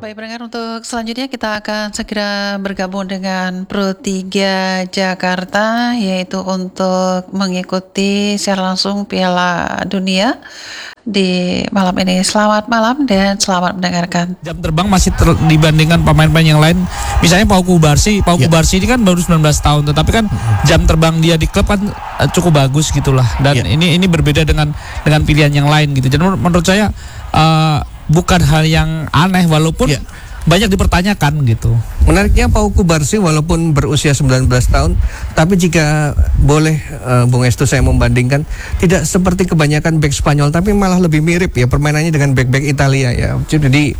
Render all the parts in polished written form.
Baik pendengar, untuk selanjutnya kita akan segera bergabung dengan Pro 3 Jakarta, yaitu untuk mengikuti secara langsung Piala Dunia di malam ini. Selamat malam dan selamat mendengarkan. Jam terbang masih dibandingkan pemain-pemain yang lain. Misalnya Pau Kubarsi ini kan baru 19 tahun, tetapi kan jam terbang dia di klub kan cukup bagus gitulah. Dan ini berbeda dengan pilihan yang lain gitu. Jadi menurut saya bukan hal yang aneh walaupun banyak dipertanyakan gitu. Menariknya Pau Kubarsi walaupun berusia 19 tahun, tapi jika boleh Bung Estu saya membandingkan, tidak seperti kebanyakan bek Spanyol, tapi malah lebih mirip ya permainannya dengan bek-bek Italia ya. Jadi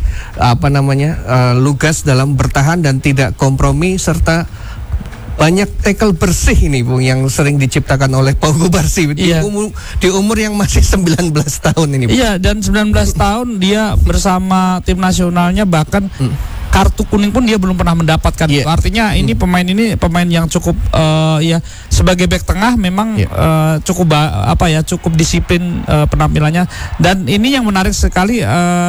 lugas dalam bertahan dan tidak kompromi, serta banyak tackle bersih ini Bung yang sering diciptakan oleh Pau Kubarsi di umur yang masih 19 tahun ini Bung. Iya, dan 19 tahun dia bersama tim nasionalnya bahkan kartu kuning pun dia belum pernah mendapatkan. Artinya ini pemain yang cukup sebagai bek tengah memang cukup disiplin penampilannya. Dan ini yang menarik sekali,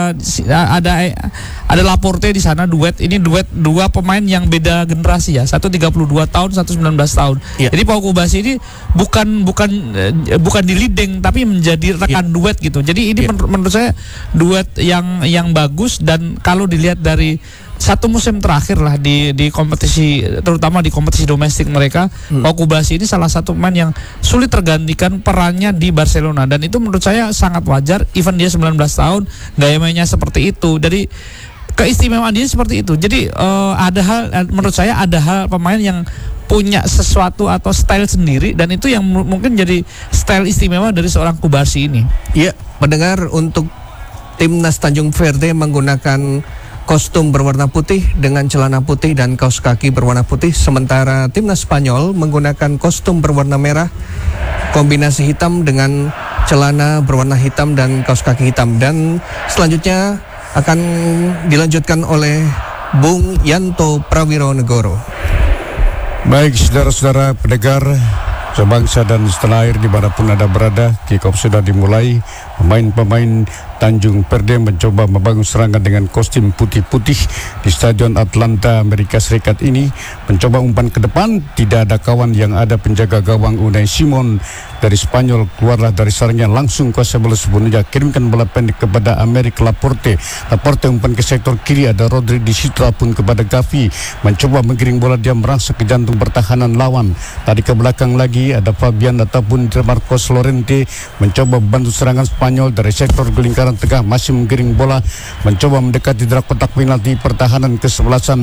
ada Laporte di sana, duet dua pemain yang beda generasi ya. Satu 32 tahun, satu 19 tahun. Jadi Pau Kubarsi ini bukan di leading tapi menjadi rekan duet gitu. Jadi ini menurut saya duet yang bagus, dan kalau dilihat dari satu musim terakhir lah di kompetisi, terutama di kompetisi domestik mereka, Pau Kubarsi ini salah satu pemain yang sulit tergantikan perannya di Barcelona, dan itu menurut saya sangat wajar. Even dia 19 tahun, gaya mainnya seperti itu, jadi keistimewaan dia seperti itu. Jadi menurut saya ada hal pemain yang punya sesuatu atau style sendiri, dan itu yang mungkin jadi style istimewa dari seorang Kubarsi ini. Iya, pendengar, untuk timnas Tanjung Verde menggunakan kostum berwarna putih dengan celana putih dan kaos kaki berwarna putih, sementara timnas Spanyol menggunakan kostum berwarna merah, kombinasi hitam dengan celana berwarna hitam dan kaos kaki hitam. Dan selanjutnya akan dilanjutkan oleh Bung Yanto Prawironegoro. Baik, saudara-saudara pendengar sebangsa dan setanah air dimanapun Anda berada, kick-off sudah dimulai. Pemain-pemain Tanjung Verde mencoba membangun serangan dengan kostum putih-putih di Stadion Atlanta, Amerika Serikat ini. Mencoba umpan ke depan, tidak ada kawan yang ada penjaga gawang Unai Simon dari Spanyol keluarlah dari sarangnya, langsung kuasa bola sepenuhnya, kirimkan bola pendek kepada Aymeric Laporte. Laporte umpan ke sektor kiri, ada Rodri di situ pun kepada Gavi, mencoba menggiring bola, dia merangsek ke jantung pertahanan lawan. Tadi ke belakang lagi ada Fabian ataupun Marcos Llorente mencoba membantu serangan Spanyol dari sektor lingkaran tengah, masih menggiring bola, mencoba mendekati kotak penalti pertahanan kesebelasan